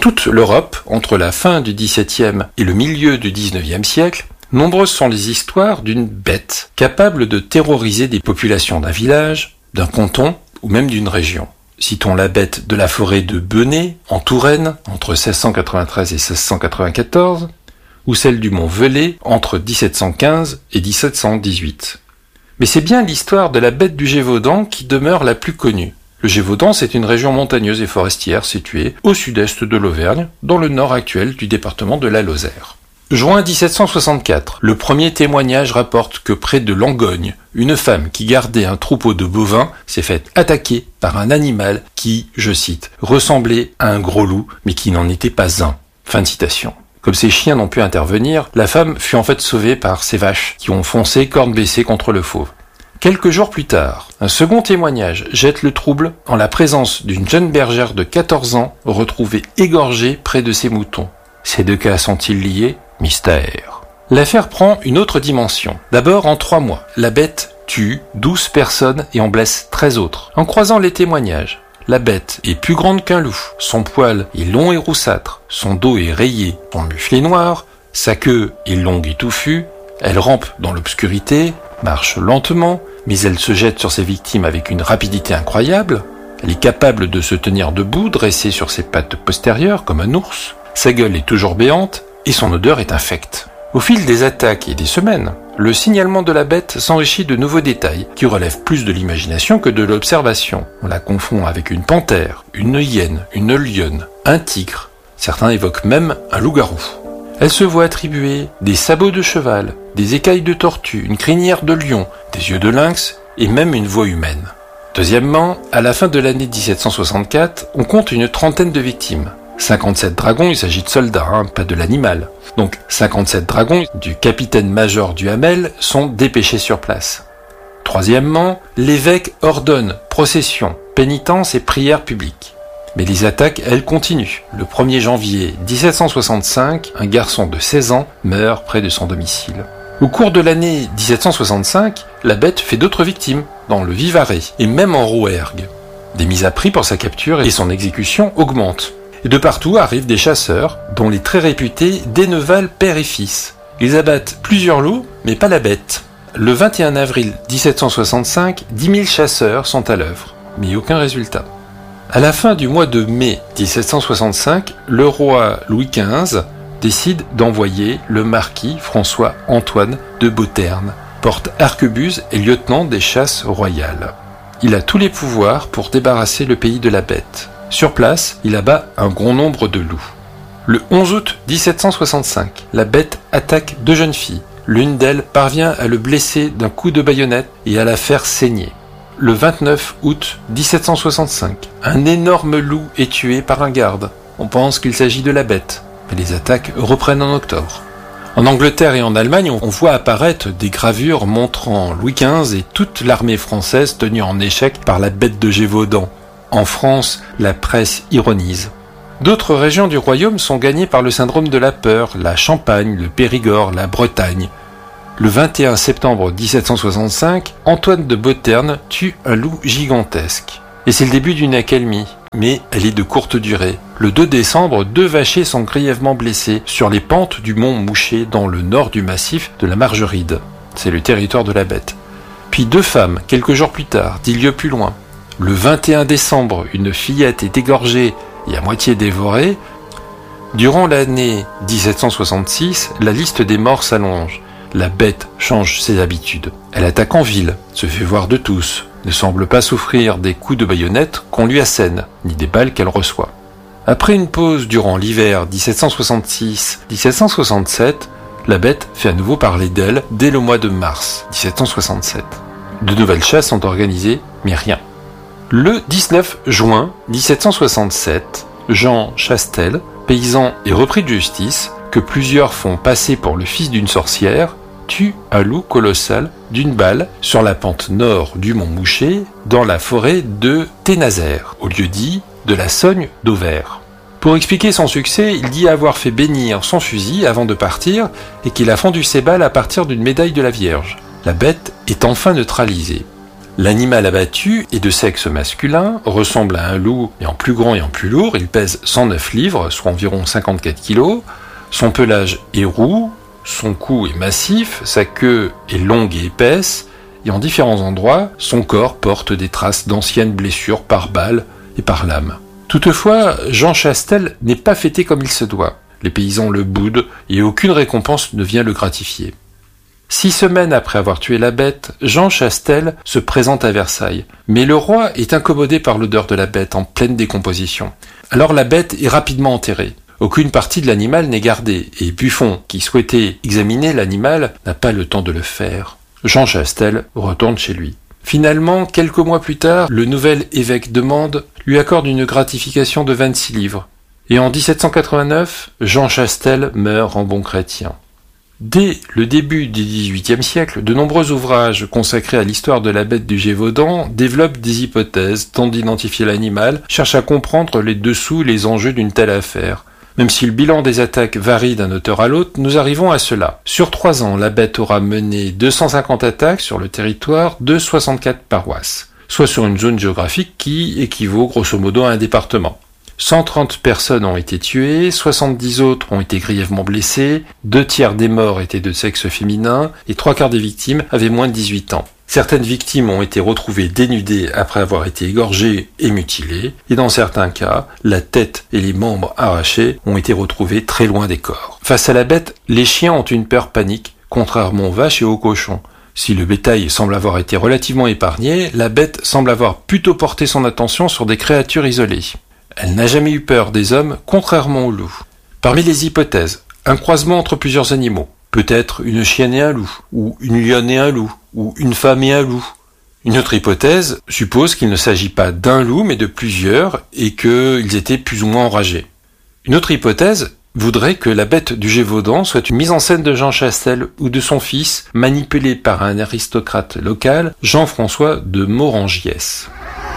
toute l'Europe, entre la fin du XVIIe et le milieu du XIXe siècle, nombreuses sont les histoires d'une bête capable de terroriser des populations d'un village, d'un canton ou même d'une région. Citons la bête de la forêt de Benay, en Touraine, entre 1693 et 1694, ou celle du mont Velay, entre 1715 et 1718. Mais c'est bien l'histoire de la bête du Gévaudan qui demeure la plus connue. Le Gévaudan, c'est une région montagneuse et forestière située au sud-est de l'Auvergne, dans le nord actuel du département de la Lozère. Juin 1764, le premier témoignage rapporte que près de Langogne, une femme qui gardait un troupeau de bovins s'est faite attaquer par un animal qui, je cite, ressemblait à un gros loup, mais qui n'en était pas un. Fin de citation. Comme ces chiens n'ont pu intervenir, la femme fut en fait sauvée par ses vaches qui ont foncé cornes baissées contre le fauve. Quelques jours plus tard, un second témoignage jette le trouble en la présence d'une jeune bergère de 14 ans retrouvée égorgée près de ses moutons. Ces deux cas sont-ils liés ? Mystère. L'affaire prend une autre dimension. D'abord, en 3 mois, la bête tue 12 personnes et en blesse 13 autres. En croisant les témoignages, la bête est plus grande qu'un loup, son poil est long et roussâtre, son dos est rayé, son mufle est noir, sa queue est longue et touffue, elle rampe dans l'obscurité, marche lentement, mais elle se jette sur ses victimes avec une rapidité incroyable, elle est capable de se tenir debout, dressée sur ses pattes postérieures comme un ours, sa gueule est toujours béante, et son odeur est infecte. Au fil des attaques et des semaines, le signalement de la bête s'enrichit de nouveaux détails qui relèvent plus de l'imagination que de l'observation. On la confond avec une panthère, une hyène, une lionne, un tigre. Certains évoquent même un loup-garou. Elle se voit attribuer des sabots de cheval, des écailles de tortue, une crinière de lion, des yeux de lynx et même une voix humaine. Deuxièmement, à la fin de l'année 1764, on compte une trentaine de victimes. 57 dragons, il s'agit de soldats, pas de l'animal. Donc 57 dragons du capitaine-major Duhamel sont dépêchés sur place. Troisièmement, l'évêque ordonne procession, pénitence et prière publique. Mais les attaques, elles, continuent. Le 1er janvier 1765, un garçon de 16 ans meurt près de son domicile. Au cours de l'année 1765, la bête fait d'autres victimes, dans le Vivarais et même en Rouergue. Des mises à prix pour sa capture et son exécution augmentent. Et de partout arrivent des chasseurs, dont les très réputés Denneval père et fils. Ils abattent plusieurs loups, mais pas la bête. Le 21 avril 1765, 10 000 chasseurs sont à l'œuvre, mais aucun résultat. À la fin du mois de mai 1765, le roi Louis XV décide d'envoyer le marquis François-Antoine de Beauterne, porte-arquebuse et lieutenant des chasses royales. Il a tous les pouvoirs pour débarrasser le pays de la bête. Sur place, il abat un grand nombre de loups. Le 11 août 1765, la bête attaque 2 jeunes filles. L'une d'elles parvient à le blesser d'un coup de baïonnette et à la faire saigner. Le 29 août 1765, un énorme loup est tué par un garde. On pense qu'il s'agit de la bête, mais les attaques reprennent en octobre. En Angleterre et en Allemagne, on voit apparaître des gravures montrant Louis XV et toute l'armée française tenue en échec par la bête de Gévaudan. En France, la presse ironise. D'autres régions du royaume sont gagnées par le syndrome de la peur, la Champagne, le Périgord, la Bretagne. Le 21 septembre 1765, Antoine de Beauterne tue un loup gigantesque. Et c'est le début d'une accalmie, mais elle est de courte durée. Le 2 décembre, 2 vachers sont grièvement blessés sur les pentes du mont Mouchet dans le nord du massif de la Margeride. C'est le territoire de la bête. Puis 2 femmes, quelques jours plus tard, 10 lieues plus loin. Le 21 décembre, une fillette est égorgée et à moitié dévorée. Durant l'année 1766, la liste des morts s'allonge. La bête change ses habitudes. Elle attaque en ville, se fait voir de tous, ne semble pas souffrir des coups de baïonnette qu'on lui assène, ni des balles qu'elle reçoit. Après une pause durant l'hiver 1766-1767, la bête fait à nouveau parler d'elle dès le mois de mars 1767. De nouvelles chasses sont organisées, mais rien. Le 19 juin 1767, Jean Chastel, paysan et repris de justice, que plusieurs font passer pour le fils d'une sorcière, tue un loup colossal d'une balle sur la pente nord du mont Mouchet, dans la forêt de Thénazère, au lieu-dit de la Sogne d'Auvers. Pour expliquer son succès, il dit avoir fait bénir son fusil avant de partir et qu'il a fendu ses balles à partir d'une médaille de la Vierge. La bête est enfin neutralisée. L'animal abattu est de sexe masculin, ressemble à un loup mais en plus grand et en plus lourd, il pèse 109 livres, soit environ 54 kilos, son pelage est roux, son cou est massif, sa queue est longue et épaisse, et en différents endroits, son corps porte des traces d'anciennes blessures par balles et par lames. Toutefois, Jean Chastel n'est pas fêté comme il se doit. Les paysans le boudent et aucune récompense ne vient le gratifier. 6 semaines après avoir tué la bête, Jean Chastel se présente à Versailles. Mais le roi est incommodé par l'odeur de la bête en pleine décomposition. Alors la bête est rapidement enterrée. Aucune partie de l'animal n'est gardée, et Buffon, qui souhaitait examiner l'animal, n'a pas le temps de le faire. Jean Chastel retourne chez lui. Finalement, quelques mois plus tard, le nouvel évêque de Mende lui accorde une gratification de 26 livres. Et en 1789, Jean Chastel meurt en bon chrétien. Dès le début du XVIIIe siècle, de nombreux ouvrages consacrés à l'histoire de la bête du Gévaudan développent des hypothèses, tentent d'identifier l'animal, cherchent à comprendre les dessous et les enjeux d'une telle affaire. Même si le bilan des attaques varie d'un auteur à l'autre, nous arrivons à cela. Sur 3 ans, la bête aura mené 250 attaques sur le territoire de 64 paroisses, soit sur une zone géographique qui équivaut grosso modo à un département. 130 personnes ont été tuées, 70 autres ont été grièvement blessées, 2 tiers des morts étaient de sexe féminin et 3/4 des victimes avaient moins de 18 ans. Certaines victimes ont été retrouvées dénudées après avoir été égorgées et mutilées, et dans certains cas, la tête et les membres arrachés ont été retrouvés très loin des corps. Face à la bête, les chiens ont une peur panique, contrairement aux vaches et aux cochons. Si le bétail semble avoir été relativement épargné, la bête semble avoir plutôt porté son attention sur des créatures isolées. Elle n'a jamais eu peur des hommes, contrairement au loup. Parmi les hypothèses, un croisement entre plusieurs animaux. Peut-être une chienne et un loup, ou une lionne et un loup, ou une femme et un loup. Une autre hypothèse suppose qu'il ne s'agit pas d'un loup, mais de plusieurs, et qu'ils étaient plus ou moins enragés. Une autre hypothèse voudrait que la bête du Gévaudan soit une mise en scène de Jean Chastel ou de son fils, manipulé par un aristocrate local, Jean-François de Morangiès.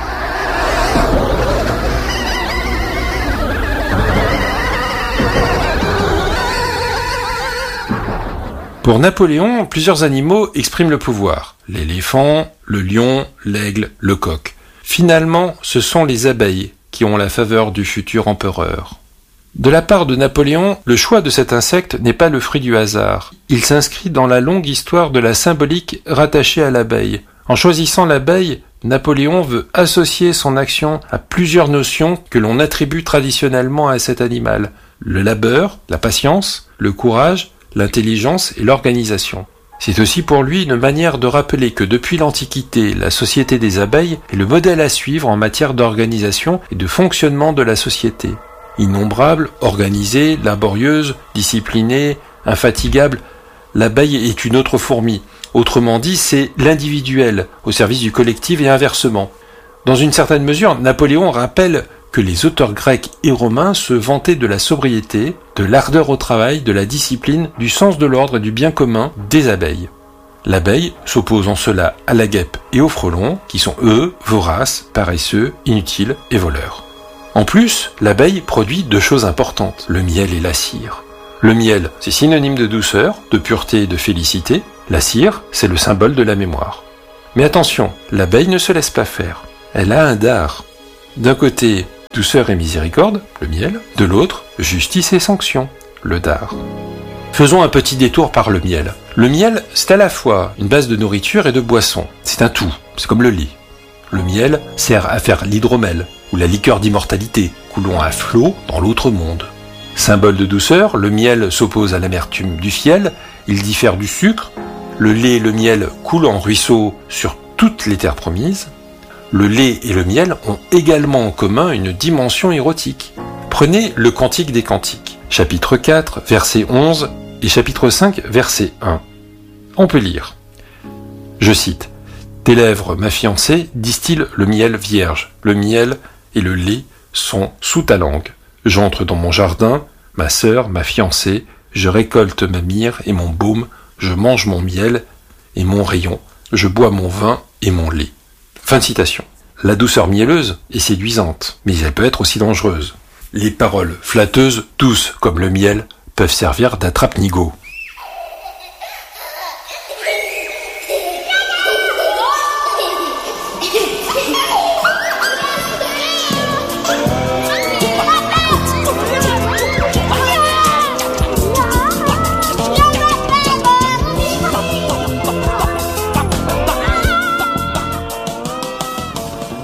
Pour Napoléon, plusieurs animaux expriment le pouvoir. L'éléphant, le lion, l'aigle, le coq. Finalement, ce sont les abeilles qui ont la faveur du futur empereur. De la part de Napoléon, le choix de cet insecte n'est pas le fruit du hasard. Il s'inscrit dans la longue histoire de la symbolique rattachée à l'abeille. En choisissant l'abeille, Napoléon veut associer son action à plusieurs notions que l'on attribue traditionnellement à cet animal. Le labeur, la patience, le courage, l'intelligence et l'organisation. C'est aussi pour lui une manière de rappeler que depuis l'Antiquité, la société des abeilles est le modèle à suivre en matière d'organisation et de fonctionnement de la société. Innombrable, organisée, laborieuse, disciplinée, infatigable, l'abeille est une autre fourmi. Autrement dit, c'est l'individuel au service du collectif et inversement. Dans une certaine mesure, Napoléon rappelle que les auteurs grecs et romains se vantaient de la sobriété, de l'ardeur au travail, de la discipline, du sens de l'ordre et du bien commun des abeilles. L'abeille s'oppose en cela à la guêpe et au frelon, qui sont eux, voraces, paresseux, inutiles et voleurs. En plus, l'abeille produit 2 choses importantes, le miel et la cire. Le miel, c'est synonyme de douceur, de pureté et de félicité. La cire, c'est le symbole de la mémoire. Mais attention, l'abeille ne se laisse pas faire. Elle a un dard. D'un côté, douceur et miséricorde, le miel. De l'autre, justice et sanction, le dard. Faisons un petit détour par le miel. Le miel, c'est à la fois une base de nourriture et de boisson. C'est un tout, c'est comme le lait. Le miel sert à faire l'hydromel, ou la liqueur d'immortalité, coulant à flot dans l'autre monde. Symbole de douceur, le miel s'oppose à l'amertume du fiel, il diffère du sucre. Le lait et le miel coulent en ruisseau sur toutes les terres promises. Le lait et le miel ont également en commun une dimension érotique. Prenez le Cantique des Cantiques, chapitre 4, verset 11 et chapitre 5, verset 1. On peut lire, je cite, « Tes lèvres, ma fiancée, distillent le miel vierge. Le miel et le lait sont sous ta langue. J'entre dans mon jardin, ma sœur, ma fiancée, je récolte ma myrrhe et mon baume, je mange mon miel et mon rayon, je bois mon vin et mon lait. » Fin de citation. La douceur mielleuse est séduisante, mais elle peut être aussi dangereuse. Les paroles flatteuses, douces comme le miel, peuvent servir d'attrape-nigaud.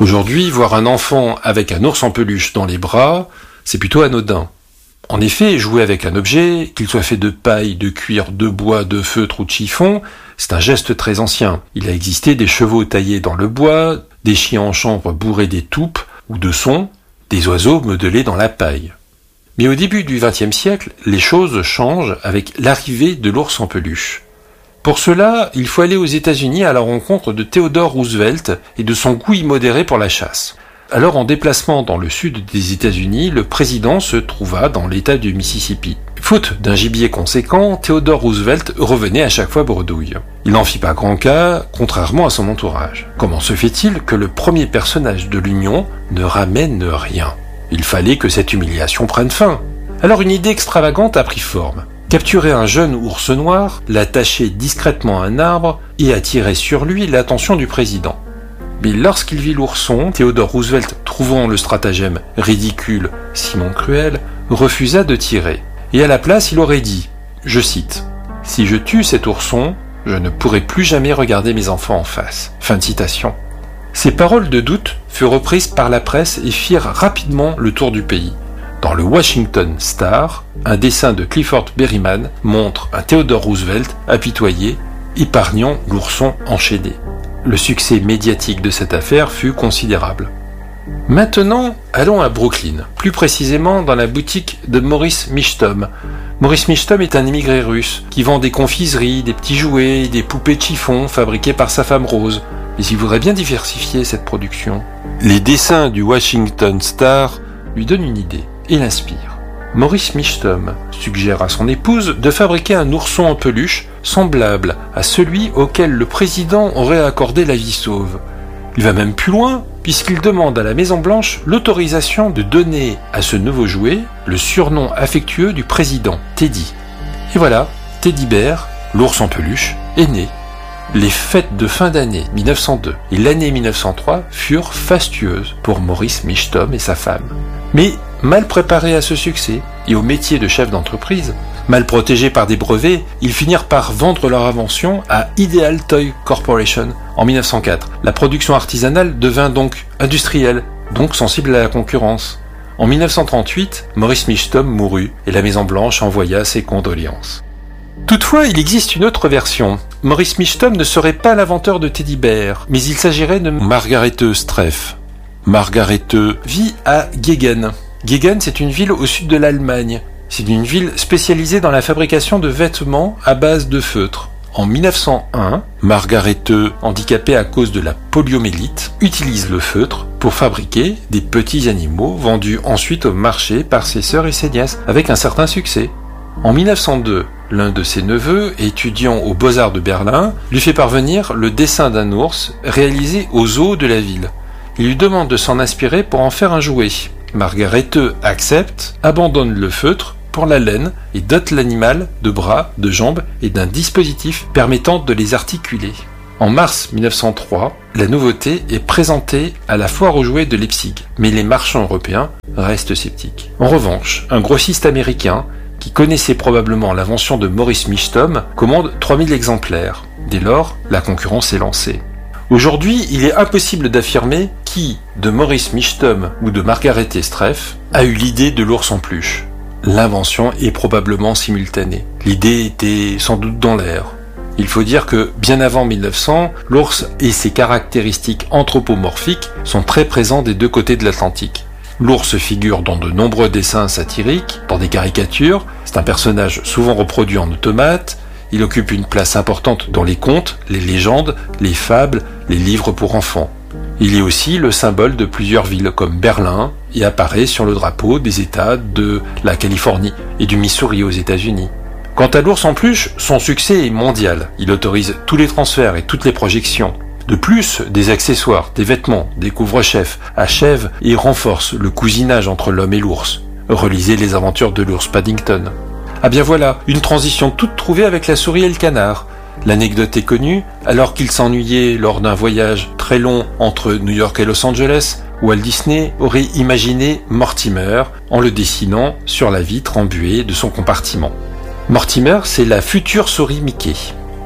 Aujourd'hui, voir un enfant avec un ours en peluche dans les bras, c'est plutôt anodin. En effet, jouer avec un objet, qu'il soit fait de paille, de cuir, de bois, de feutre ou de chiffon, c'est un geste très ancien. Il a existé des chevaux taillés dans le bois, des chiens en chambre bourrés d'étoupes ou de sons, des oiseaux modelés dans la paille. Mais au début du XXe siècle, les choses changent avec l'arrivée de l'ours en peluche. Pour cela, il faut aller aux États-Unis à la rencontre de Theodore Roosevelt et de son goût immodéré pour la chasse. Alors en déplacement dans le sud des États-Unis, le président se trouva dans l'État du Mississippi. Faute d'un gibier conséquent, Theodore Roosevelt revenait à chaque fois bredouille. Il n'en fit pas grand cas, contrairement à son entourage. Comment se fait-il que le premier personnage de l'Union ne ramène rien ? Il fallait que cette humiliation prenne fin. Alors une idée extravagante a pris forme. Capturer un jeune ours noir, l'attacher discrètement à un arbre et attirer sur lui l'attention du président. Mais lorsqu'il vit l'ourson, Theodore Roosevelt, trouvant le stratagème ridicule, Simon Cruel, refusa de tirer. Et à la place, il aurait dit, je cite, « Si je tue cet ourson, je ne pourrai plus jamais regarder mes enfants en face. » Fin de citation. Ces paroles de doute furent reprises par la presse et firent rapidement le tour du pays. Dans le Washington Star, un dessin de Clifford Berryman montre un Theodore Roosevelt apitoyé, épargnant l'ourson enchaîné. Le succès médiatique de cette affaire fut considérable. Maintenant, allons à Brooklyn, plus précisément dans la boutique de Maurice Michtom. Maurice Michtom est un immigré russe qui vend des confiseries, des petits jouets, des poupées de chiffon fabriquées par sa femme Rose. Mais il voudrait bien diversifier cette production. Les dessins du Washington Star lui donnent une idée et l'inspirent. Maurice Michtom suggère à son épouse de fabriquer un ourson en peluche semblable à celui auquel le président aurait accordé la vie sauve. Il va même plus loin, puisqu'il demande à la Maison-Blanche l'autorisation de donner à ce nouveau jouet le surnom affectueux du président, Teddy. Et voilà, Teddy Bear, l'ours en peluche, est né. Les fêtes de fin d'année 1902 et l'année 1903 furent fastueuses pour Maurice Michtom et sa femme. Mais mal préparés à ce succès et au métier de chef d'entreprise, mal protégés par des brevets, ils finirent par vendre leur invention à Ideal Toy Corporation en 1904. La production artisanale devint donc industrielle, donc sensible à la concurrence. En 1938, Maurice Michtom mourut et la Maison-Blanche envoya ses condoléances. Toutefois, il existe une autre version. Maurice Michtom ne serait pas l'inventeur de Teddy Bear, mais il s'agirait de Margarete Streff. Margarete vit à Gegen. Gegen, c'est une ville au sud de l'Allemagne. C'est une ville spécialisée dans la fabrication de vêtements à base de feutre. En 1901, Margarete, handicapée à cause de la poliomyélite, utilise le feutre pour fabriquer des petits animaux vendus ensuite au marché par ses sœurs et ses nièces, avec un certain succès. En 1902, l'un de ses neveux, étudiant aux Beaux-Arts de Berlin, lui fait parvenir le dessin d'un ours réalisé au zoo de la ville. Il lui demande de s'en inspirer pour en faire un jouet. Margarete accepte, abandonne le feutre pour la laine et dote l'animal de bras, de jambes et d'un dispositif permettant de les articuler. En mars 1903, la nouveauté est présentée à la foire aux jouets de Leipzig, mais les marchands européens restent sceptiques. En revanche, un grossiste américain qui connaissait probablement l'invention de Maurice Michtom commande 3000 exemplaires. Dès lors, la concurrence est lancée. Aujourd'hui, il est impossible d'affirmer qui, de Maurice Michtom ou de Margarete Streff, a eu l'idée de l'ours en peluche. L'invention est probablement simultanée. L'idée était sans doute dans l'air. Il faut dire que, bien avant 1900, l'ours et ses caractéristiques anthropomorphiques sont très présents des deux côtés de l'Atlantique. L'ours figure dans de nombreux dessins satiriques, dans des caricatures, c'est un personnage souvent reproduit en automate, il occupe une place importante dans les contes, les légendes, les fables, les livres pour enfants. Il est aussi le symbole de plusieurs villes comme Berlin et apparaît sur le drapeau des États de la Californie et du Missouri aux États-Unis. Quant à l'ours en peluche, son succès est mondial. Il autorise tous les transferts et toutes les projections. De plus, des accessoires, des vêtements, des couvre-chefs achèvent et renforcent le cousinage entre l'homme et l'ours. Relisez les aventures de l'ours Paddington. Ah bien voilà, une transition toute trouvée avec la souris et le canard. L'anecdote est connue, alors qu'il s'ennuyait lors d'un voyage très long entre New York et Los Angeles, Walt Disney aurait imaginé Mortimer en le dessinant sur la vitre embuée de son compartiment. Mortimer, c'est la future souris Mickey.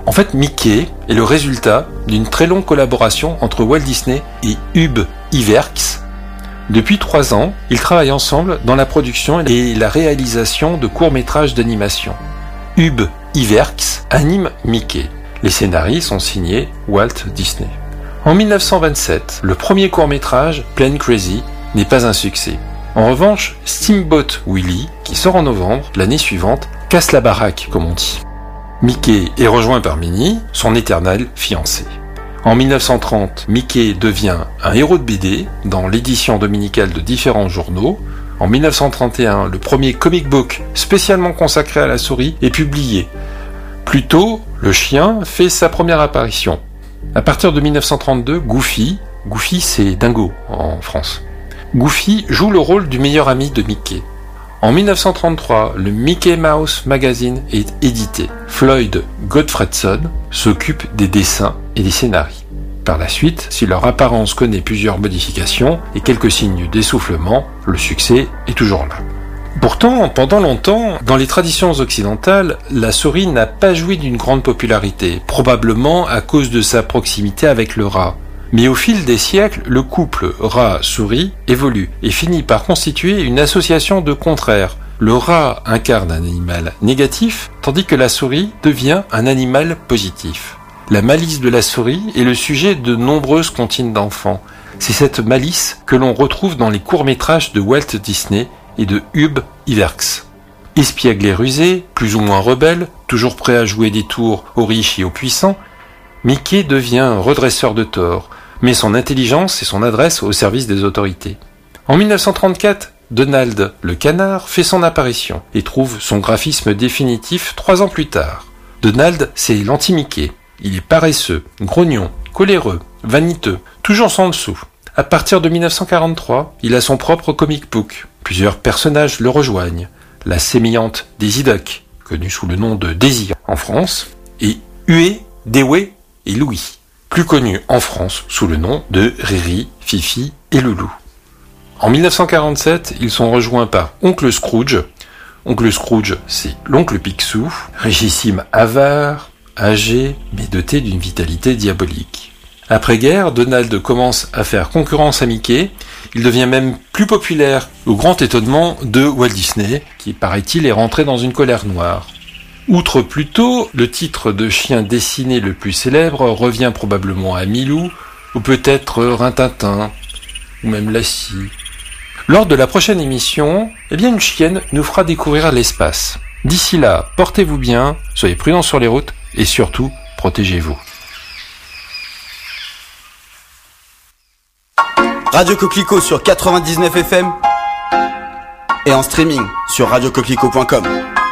En fait, Mickey est le résultat d'une très longue collaboration entre Walt Disney et Ub Iwerks. Depuis 3 ans, ils travaillent ensemble dans la production et la réalisation de courts-métrages d'animation. Ub Iwerks anime Mickey. Les scénarios sont signés Walt Disney. En 1927, le premier court-métrage, Plane Crazy, n'est pas un succès. En revanche, Steamboat Willie, qui sort en novembre l'année suivante, casse la baraque, comme on dit. Mickey est rejoint par Minnie, son éternel fiancé. En 1930, Mickey devient un héros de BD dans l'édition dominicale de différents journaux. En 1931, le premier comic book spécialement consacré à la souris est publié. Plus tôt, le chien fait sa première apparition. À partir de 1932, Goofy c'est Dingo en France, Goofy joue le rôle du meilleur ami de Mickey. En 1933, le Mickey Mouse Magazine est édité. Floyd Gottfredson s'occupe des dessins et des scénarios. Par la suite, si leur apparence connaît plusieurs modifications et quelques signes d'essoufflement, le succès est toujours là. Pourtant, pendant longtemps, dans les traditions occidentales, la souris n'a pas joui d'une grande popularité, probablement à cause de sa proximité avec le rat. Mais au fil des siècles, le couple rat-souris évolue et finit par constituer une association de contraires. Le rat incarne un animal négatif, tandis que la souris devient un animal positif. La malice de la souris est le sujet de nombreuses comptines d'enfants. C'est cette malice que l'on retrouve dans les courts-métrages de Walt Disney et de Ub Iwerks. Espiègle et rusé, plus ou moins rebelle, toujours prêt à jouer des tours aux riches et aux puissants, Mickey devient un redresseur de tort, met son intelligence et son adresse au service des autorités. En 1934, Donald le canard fait son apparition et trouve son graphisme définitif 3 ans plus tard. Donald, c'est l'anti-Mickey. Il est paresseux, grognon, coléreux, vaniteux, toujours sans dessous. À partir de 1943, il a son propre comic book. Plusieurs personnages le rejoignent. La sémillante Daisy Duck, connue sous le nom de Daisy en France, et Huey, Dewey et Louie, plus connus en France sous le nom de Riri, Fifi et Loulou. En 1947, ils sont rejoints par Oncle Scrooge. Oncle Scrooge, c'est l'oncle Picsou, richissime avare, âgé, mais doté d'une vitalité diabolique. Après-guerre, Donald commence à faire concurrence à Mickey. Il devient même plus populaire, au grand étonnement de Walt Disney, qui, paraît-il, est rentré dans une colère noire. Outre Pluto, le titre de chien dessiné le plus célèbre revient probablement à Milou, ou peut-être Rintintin, ou même Lassie. Lors de la prochaine émission, une chienne nous fera découvrir l'espace. D'ici là, portez-vous bien, soyez prudents sur les routes, et surtout, protégez-vous. Radio Coquelicot sur 99 FM et en streaming sur radiocoquelicot.com.